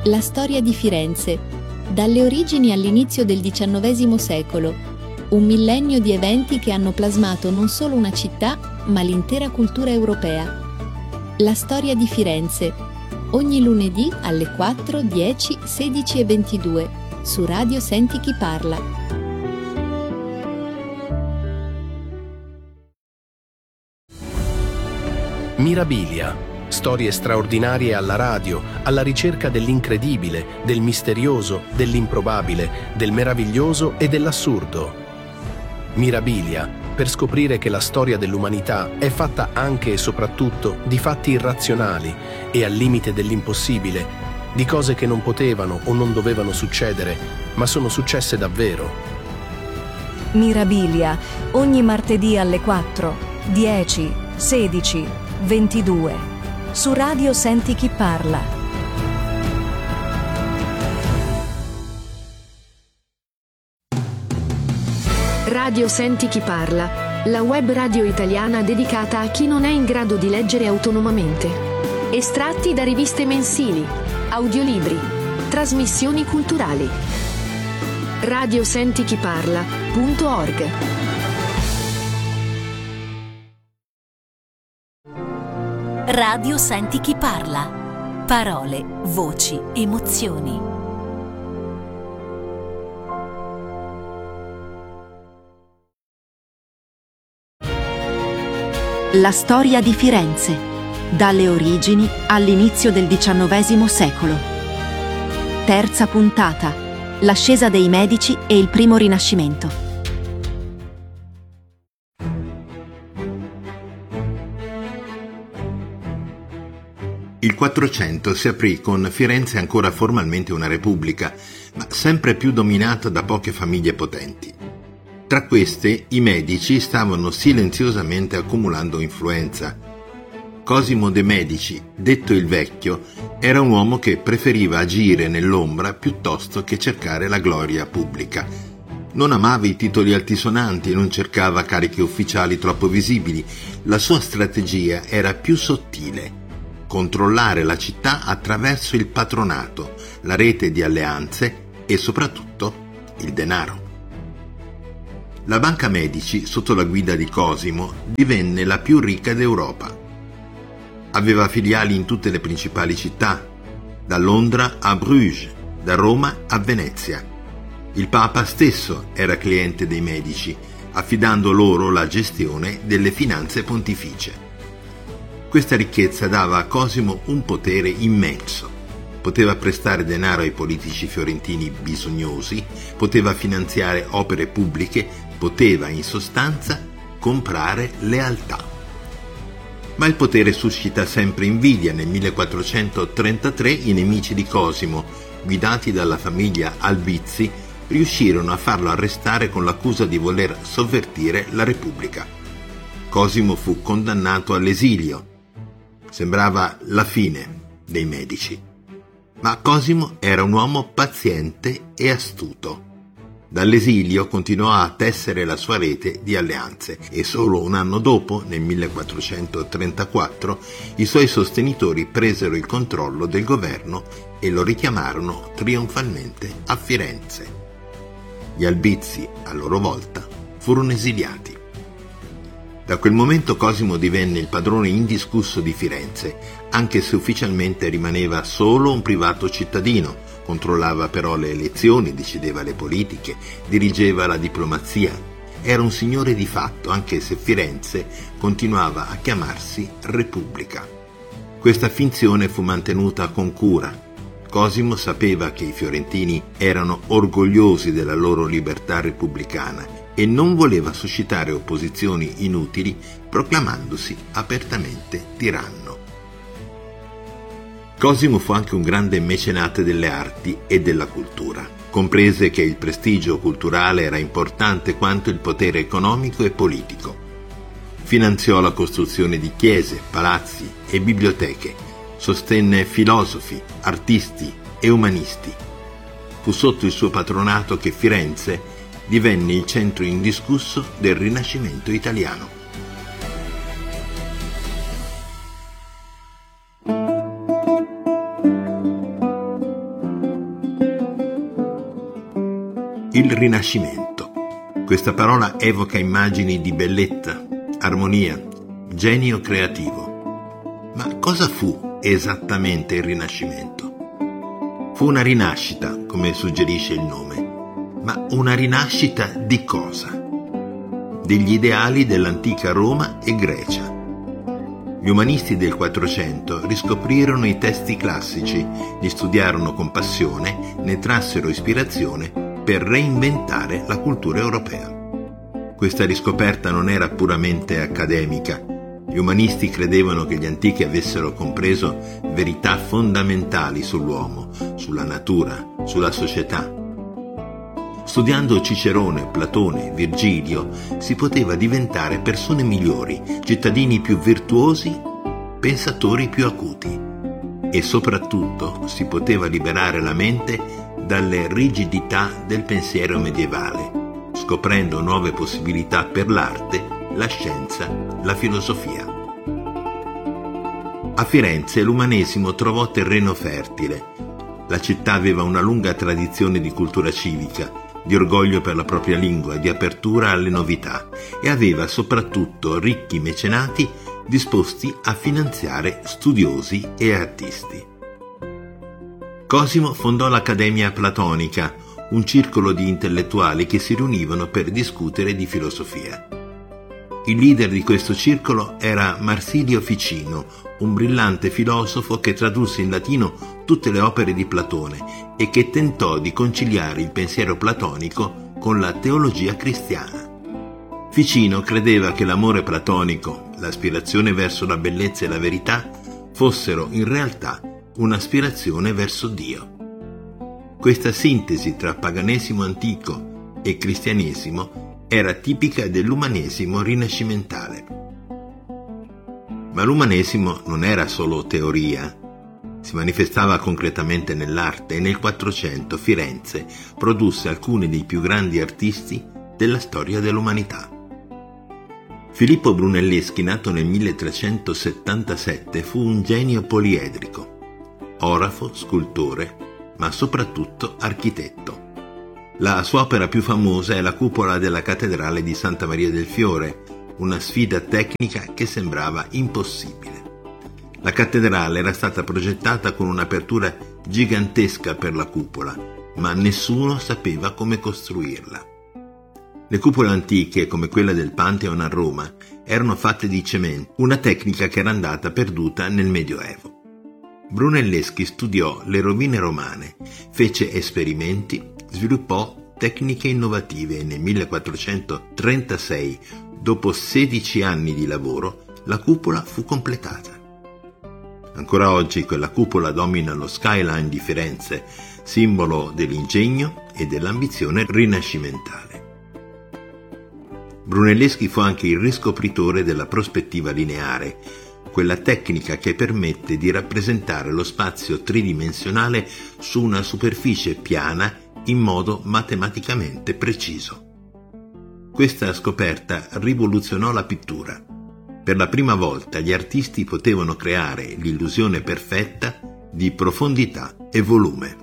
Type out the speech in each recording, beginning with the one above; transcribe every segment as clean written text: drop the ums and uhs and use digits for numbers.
La storia di Firenze, dalle origini all'inizio del XIX secolo, un millennio di eventi che hanno plasmato non solo una città, ma l'intera cultura europea. La storia di Firenze, ogni lunedì alle 4, 10, 16 e 22, su Radio Senti Chi Parla. Mirabilia. Storie straordinarie alla radio, alla ricerca dell'incredibile, del misterioso, dell'improbabile, del meraviglioso e dell'assurdo. Mirabilia, per scoprire che la storia dell'umanità è fatta anche e soprattutto di fatti irrazionali e al limite dell'impossibile, di cose che non potevano o non dovevano succedere, ma sono successe davvero. Mirabilia, ogni martedì alle 4, 10, 16, 22. Su Radio Senti Chi Parla. Radio Senti Chi Parla, la web radio italiana dedicata a chi non è in grado di leggere autonomamente. Estratti da riviste mensili, audiolibri, trasmissioni culturali. radiosentichiparla.org. Radio Senti Chi Parla. Parole, voci, emozioni. La storia di Firenze, dalle origini all'inizio del XIX secolo. Terza puntata. L'ascesa dei Medici e il primo Rinascimento. Il 400 si aprì con Firenze ancora formalmente una repubblica, ma sempre più dominata da poche famiglie potenti. Tra queste, i Medici stavano silenziosamente accumulando influenza. Cosimo de' Medici, detto il Vecchio, era un uomo che preferiva agire nell'ombra piuttosto che cercare la gloria pubblica. Non amava i titoli altisonanti e non cercava cariche ufficiali troppo visibili. La sua strategia era più sottile: controllare la città attraverso il patronato, la rete di alleanze e soprattutto il denaro. La Banca Medici, sotto la guida di Cosimo, divenne la più ricca d'Europa. Aveva filiali in tutte le principali città, da Londra a Bruges, da Roma a Venezia. Il Papa stesso era cliente dei Medici, affidando loro la gestione delle finanze pontificie. Questa ricchezza dava a Cosimo un potere immenso. Poteva prestare denaro ai politici fiorentini bisognosi, poteva finanziare opere pubbliche, poteva in sostanza comprare lealtà. Ma il potere suscita sempre invidia. Nel 1433 i nemici di Cosimo, guidati dalla famiglia Albizzi, riuscirono a farlo arrestare con l'accusa di voler sovvertire la Repubblica. Cosimo fu condannato all'esilio. Sembrava la fine dei Medici. Ma Cosimo era un uomo paziente e astuto. Dall'esilio continuò a tessere la sua rete di alleanze e solo un anno dopo, nel 1434, i suoi sostenitori presero il controllo del governo e lo richiamarono trionfalmente a Firenze. Gli Albizzi, a loro volta, furono esiliati. Da quel momento Cosimo divenne il padrone indiscusso di Firenze, anche se ufficialmente rimaneva solo un privato cittadino. Controllava però le elezioni, decideva le politiche, dirigeva la diplomazia. Era un signore di fatto, anche se Firenze continuava a chiamarsi Repubblica. Questa finzione fu mantenuta con cura. Cosimo sapeva che i fiorentini erano orgogliosi della loro libertà repubblicana e non voleva suscitare opposizioni inutili proclamandosi apertamente tiranno. Cosimo fu anche un grande mecenate delle arti e della cultura. Comprese che il prestigio culturale era importante quanto il potere economico e politico. Finanziò la costruzione di chiese, palazzi e biblioteche. Sostenne filosofi, artisti e umanisti. Fu sotto il suo patronato che Firenze divenne il centro indiscusso del Rinascimento italiano. Il Rinascimento. Questa parola evoca immagini di bellezza, armonia, genio creativo. Ma cosa fu esattamente il Rinascimento? Fu una rinascita, come suggerisce il nome, ma una rinascita di cosa? Degli ideali dell'antica Roma e Grecia. Gli umanisti del 400 riscoprirono i testi classici, li studiarono con passione, ne trassero ispirazione per reinventare la cultura europea. Questa riscoperta non era puramente accademica. Gli umanisti credevano che gli antichi avessero compreso verità fondamentali sull'uomo, sulla natura, sulla società. Studiando Cicerone, Platone, Virgilio, si poteva diventare persone migliori, cittadini più virtuosi, pensatori più acuti. E soprattutto si poteva liberare la mente dalle rigidità del pensiero medievale, scoprendo nuove possibilità per l'arte, la scienza, la filosofia. A Firenze l'umanesimo trovò terreno fertile. La città aveva una lunga tradizione di cultura civica, di orgoglio per la propria lingua, di apertura alle novità, e aveva soprattutto ricchi mecenati disposti a finanziare studiosi e artisti. Cosimo fondò l'Accademia Platonica, un circolo di intellettuali che si riunivano per discutere di filosofia. Il leader di questo circolo era Marsilio Ficino, un brillante filosofo che tradusse in latino tutte le opere di Platone e che tentò di conciliare il pensiero platonico con la teologia cristiana. Ficino credeva che l'amore platonico, l'aspirazione verso la bellezza e la verità, fossero in realtà un'aspirazione verso Dio. Questa sintesi tra paganesimo antico e cristianesimo era tipica dell'umanesimo rinascimentale. Ma l'umanesimo non era solo teoria, si manifestava concretamente nell'arte e nel 400 Firenze produsse alcuni dei più grandi artisti della storia dell'umanità. Filippo Brunelleschi, nato nel 1377, fu un genio poliedrico, orafo, scultore, ma soprattutto architetto. La sua opera più famosa è la cupola della cattedrale di Santa Maria del Fiore, una sfida tecnica che sembrava impossibile. La cattedrale era stata progettata con un'apertura gigantesca per la cupola, ma nessuno sapeva come costruirla. Le cupole antiche, come quella del Pantheon a Roma, erano fatte di cemento, una tecnica che era andata perduta nel Medioevo. Brunelleschi studiò le rovine romane, fece esperimenti, sviluppò tecniche innovative e nel 1436, dopo 16 anni di lavoro, la cupola fu completata. Ancora oggi quella cupola domina lo skyline di Firenze, simbolo dell'ingegno e dell'ambizione rinascimentale. Brunelleschi fu anche il riscopritore della prospettiva lineare, quella tecnica che permette di rappresentare lo spazio tridimensionale su una superficie piana in modo matematicamente preciso. Questa scoperta rivoluzionò la pittura. Per la prima volta gli artisti potevano creare l'illusione perfetta di profondità e volume.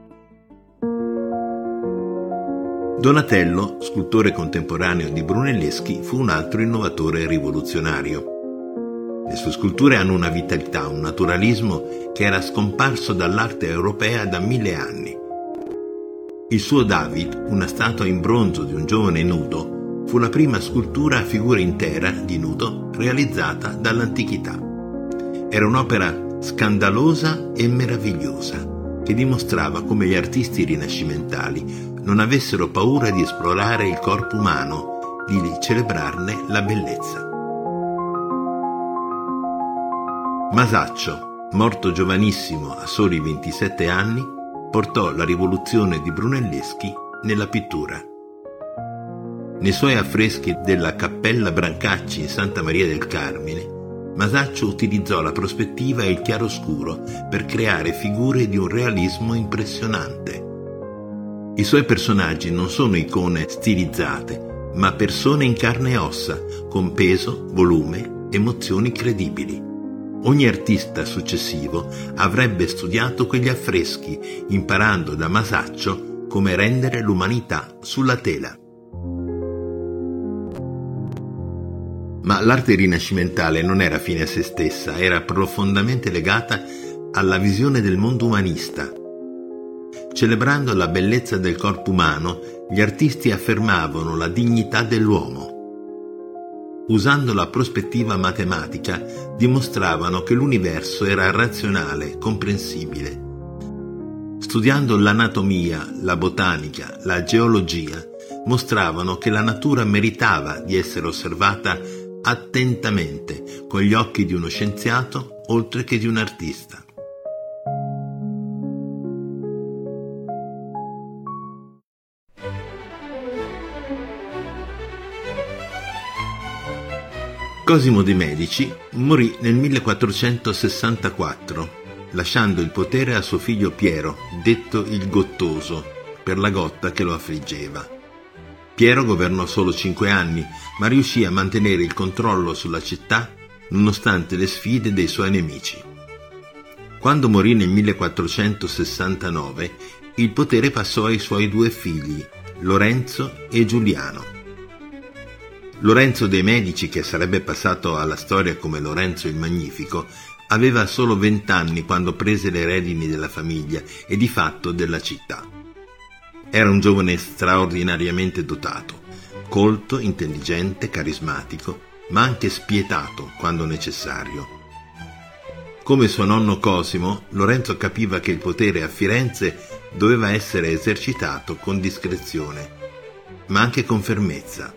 Donatello, scultore contemporaneo di Brunelleschi, fu un altro innovatore rivoluzionario. Le sue sculture hanno una vitalità, un naturalismo che era scomparso dall'arte europea da 1000 anni. Il suo David, una statua in bronzo di un giovane nudo, fu la prima scultura a figura intera di nudo realizzata dall'antichità. Era un'opera scandalosa e meravigliosa che dimostrava come gli artisti rinascimentali non avessero paura di esplorare il corpo umano, di celebrarne la bellezza. Masaccio, morto giovanissimo a soli 27 anni, portò la rivoluzione di Brunelleschi nella pittura. Nei suoi affreschi della Cappella Brancacci in Santa Maria del Carmine, Masaccio utilizzò la prospettiva e il chiaroscuro per creare figure di un realismo impressionante. I suoi personaggi non sono icone stilizzate, ma persone in carne e ossa, con peso, volume, emozioni credibili. Ogni artista successivo avrebbe studiato quegli affreschi, imparando da Masaccio come rendere l'umanità sulla tela. Ma l'arte rinascimentale non era fine a se stessa, era profondamente legata alla visione del mondo umanista. Celebrando la bellezza del corpo umano, gli artisti affermavano la dignità dell'uomo. Usando la prospettiva matematica, dimostravano che l'universo era razionale, comprensibile. Studiando l'anatomia, la botanica, la geologia, mostravano che la natura meritava di essere osservata attentamente con gli occhi di uno scienziato oltre che di un artista. Cosimo de' Medici morì nel 1464, lasciando il potere a suo figlio Piero, detto il Gottoso, per la gotta che lo affliggeva. Piero governò solo 5 anni, ma riuscì a mantenere il controllo sulla città nonostante le sfide dei suoi nemici. Quando morì nel 1469, il potere passò ai suoi 2 figli, Lorenzo e Giuliano. Lorenzo de' Medici, che sarebbe passato alla storia come Lorenzo il Magnifico, aveva solo 20 anni quando prese le redini della famiglia e di fatto della città. Era un giovane straordinariamente dotato, colto, intelligente, carismatico, ma anche spietato quando necessario. Come suo nonno Cosimo, Lorenzo capiva che il potere a Firenze doveva essere esercitato con discrezione, ma anche con fermezza.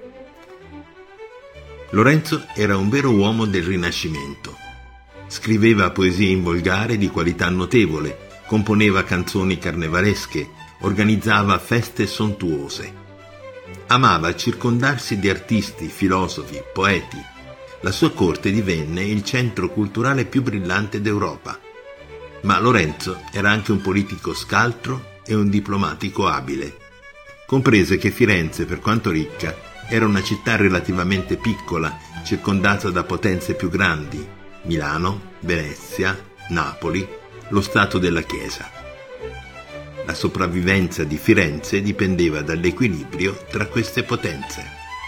Lorenzo era un vero uomo del Rinascimento. Scriveva poesie in volgare di qualità notevole, componeva canzoni carnevalesche, organizzava feste sontuose. Amava circondarsi di artisti, filosofi, poeti. La sua corte divenne il centro culturale più brillante d'Europa. Ma Lorenzo era anche un politico scaltro e un diplomatico abile. Comprese che Firenze, per quanto ricca, era una città relativamente piccola, circondata da potenze più grandi: Milano, Venezia, Napoli, lo Stato della Chiesa. La sopravvivenza di Firenze dipendeva dall'equilibrio tra queste potenze.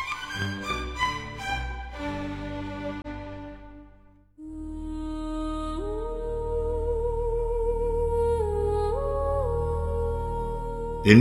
Nel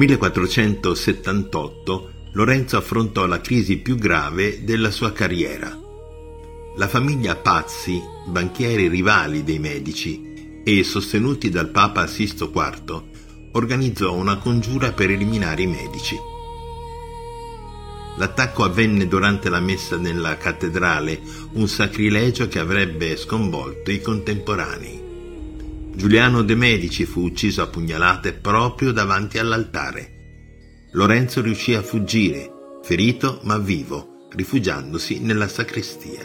1478 Lorenzo affrontò la crisi più grave della sua carriera. La famiglia Pazzi, banchieri rivali dei Medici e sostenuti dal Papa Sisto IV, organizzò una congiura per eliminare i Medici. L'attacco avvenne durante la messa nella cattedrale, un sacrilegio che avrebbe sconvolto i contemporanei. Giuliano de' Medici fu ucciso a pugnalate proprio davanti all'altare. Lorenzo riuscì a fuggire, ferito ma vivo, rifugiandosi nella sacrestia.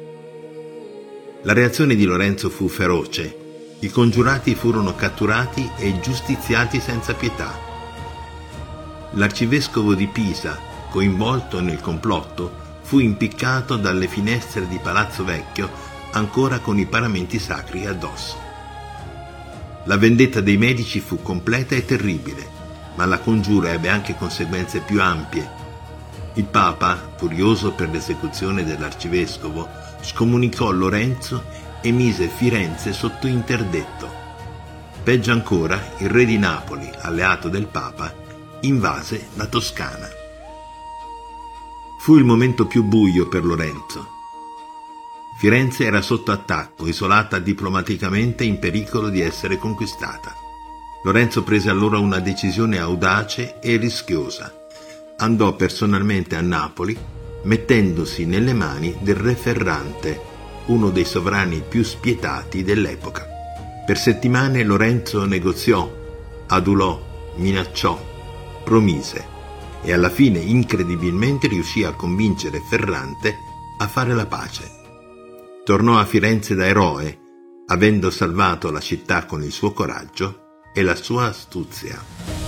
La reazione di Lorenzo fu feroce. I congiurati furono catturati e giustiziati senza pietà. L'arcivescovo di Pisa, coinvolto nel complotto, fu impiccato dalle finestre di Palazzo Vecchio ancora con i paramenti sacri addosso. La vendetta dei Medici fu completa e terribile, ma la congiura ebbe anche conseguenze più ampie. Il Papa, furioso per l'esecuzione dell'arcivescovo, scomunicò Lorenzo e mise Firenze sotto interdetto. Peggio ancora, il re di Napoli, alleato del Papa, invase la Toscana. Fu il momento più buio per Lorenzo. Firenze era sotto attacco, isolata diplomaticamente, in pericolo di essere conquistata. Lorenzo prese allora una decisione audace e rischiosa. Andò personalmente a Napoli, mettendosi nelle mani del re Ferrante, uno dei sovrani più spietati dell'epoca. Per settimane Lorenzo negoziò, adulò, minacciò, promise e alla fine incredibilmente riuscì a convincere Ferrante a fare la pace. Tornò a Firenze da eroe, avendo salvato la città con il suo coraggio e la sua astuzia.